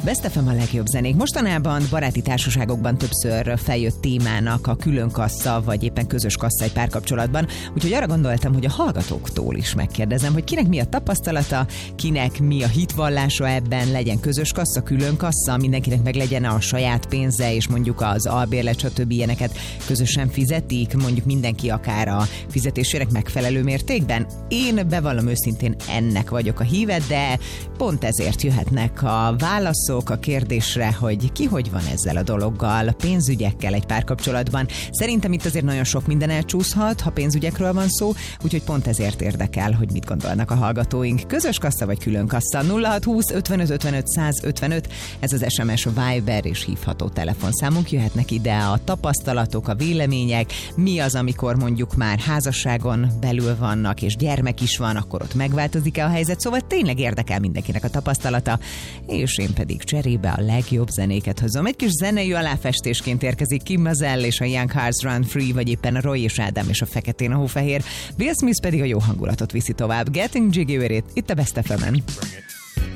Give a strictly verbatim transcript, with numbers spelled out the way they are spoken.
Best ef em a legjobb zenék. Mostanában baráti társaságokban többször feljött témának a külön kassa, vagy éppen közös kassa egy párkapcsolatban, úgyhogy arra gondoltam, hogy a hallgatóktól is megkérdezem, hogy kinek mi a tapasztalata, kinek mi a hitvallása ebben, legyen közös kassa, külön kassa, mindenkinek meg legyen a saját pénze, és mondjuk az albérlet, stb. Ilyeneket közösen fizetik, mondjuk mindenki akár a fizetésének megfelelő mértékben. Én bevallom őszintén, ennek vagyok a híve, de pont ezért jöhetnek a válaszok a kérdésre, hogy ki hogy van ezzel a dologgal, pénzügyekkel egy párkapcsolatban. Szerintem itt azért nagyon sok minden elcsúszhat, ha pénzügyekről van szó, úgyhogy pont ezért érdekel, hogy mit gondolnak a hallgatóink. Közös kassa vagy külön kassa? nulla hat húsz ötvenöt ötvenöt százötvenöt, ez az es em es, Viber és hívható telefonszámunk. Jöhetnek ide a tapasztalatok, a vélemények, mi az, amikor mondjuk már házasságon belül vannak, és gyermek is van, akkor ott megváltozik-e a helyzet, szóval tényleg érdekel mindenkinek a tapasztalata, és én pedig cserébe a legjobb zenéket hozom. Egy kis zenei aláfestésként érkezik Kim Mazell és a Young Hearts Run Free, vagy éppen a Roy és Ádám és a Feketén a hófehér, Will Smith pedig a jó hangulatot viszi tovább. Getting Jiggy with It, itt a Best ef em-en.